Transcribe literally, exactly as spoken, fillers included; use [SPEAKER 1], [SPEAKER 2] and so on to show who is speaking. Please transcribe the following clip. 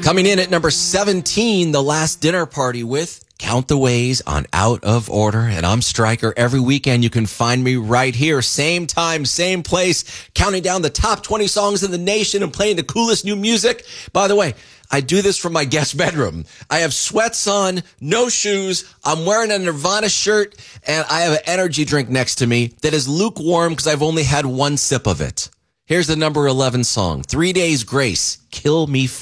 [SPEAKER 1] Coming in at number seventeen, The Last Dinner Party with Count the Ways on Out of Order. And I'm Stryker. Every weekend you can find me right here, same time, same place, counting down the top twenty songs in the nation and playing the coolest new music. By the way, I do this from my guest bedroom. I have sweats on, no shoes. I'm wearing a Nirvana shirt, and I have an energy drink next to me that is lukewarm because I've only had one sip of it. Here's the number eleven song, Three Days Grace, Kill Me